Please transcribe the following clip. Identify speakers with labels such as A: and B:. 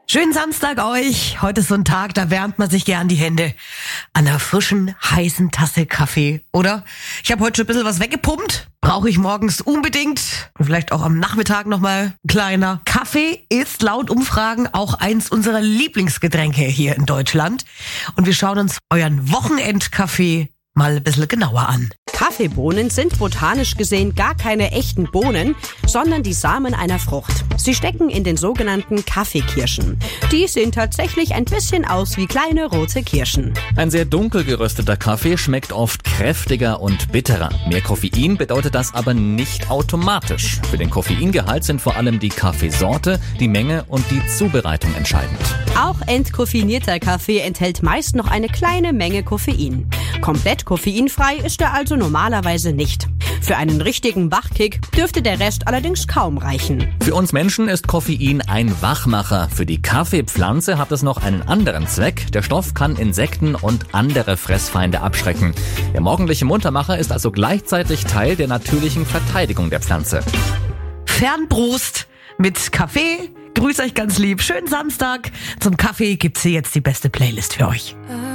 A: Schönen Samstag euch. Heute ist so ein Tag, da wärmt man sich gern die Hände an einer frischen, heißen Tasse Kaffee, oder? Ich habe heute schon ein bisschen was weggepumpt. Brauche ich morgens unbedingt. Und vielleicht auch am Nachmittag nochmal kleiner. Kaffee ist laut Umfragen auch eins unserer Lieblingsgetränke hier in Deutschland. Und wir schauen uns euren Wochenendkaffee mal ein bisschen genauer an.
B: Kaffeebohnen sind botanisch gesehen gar keine echten Bohnen, sondern die Samen einer Frucht. Sie stecken in den sogenannten Kaffeekirschen. Die sehen tatsächlich ein bisschen aus wie kleine rote Kirschen.
C: Ein sehr dunkel gerösteter Kaffee schmeckt oft kräftiger und bitterer. Mehr Koffein bedeutet das aber nicht automatisch. Für den Koffeingehalt sind vor allem die Kaffeesorte, die Menge und die Zubereitung entscheidend.
B: Auch entkoffinierter Kaffee enthält meist noch eine kleine Menge Koffein. Komplett koffeinfrei ist er also normalerweise nicht. Für einen richtigen Wachkick dürfte der Rest allerdings kaum reichen.
C: Für uns Menschen ist Koffein ein Wachmacher. Für die Kaffeepflanze hat es noch einen anderen Zweck. Der Stoff kann Insekten und andere Fressfeinde abschrecken. Der morgendliche Muntermacher ist also gleichzeitig Teil der natürlichen Verteidigung der Pflanze.
A: Fernbrust mit Kaffee. Grüß euch ganz lieb. Schönen Samstag. Zum Kaffee gibt's hier jetzt die beste Playlist für euch.